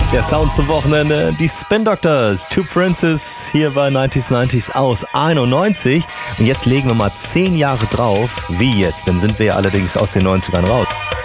Der Sound zum Wochenende, die Spin Doctors, Two Princes hier bei 90s aus 91. Und jetzt legen wir mal 10 Jahre drauf. Wie jetzt? Dann sind wir ja allerdings aus den 90ern raus.